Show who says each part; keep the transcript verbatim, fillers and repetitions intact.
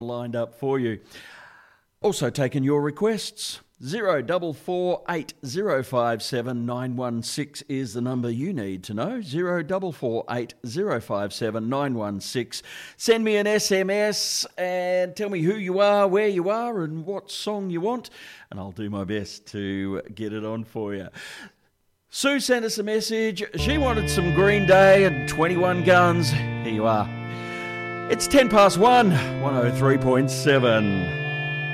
Speaker 1: lined up for you. Also taking your requests. Zero double four eight zero five seven nine one six is the number you need to know. Zero double four eight zero five seven nine one six. Send me an S M S and tell me who you are, where you are, and what song you want, and I'll do my best to get it on for you. Sue sent us a message. She wanted some Green Day and twenty-one Guns. Here you are. It's ten past one, one oh three point seven.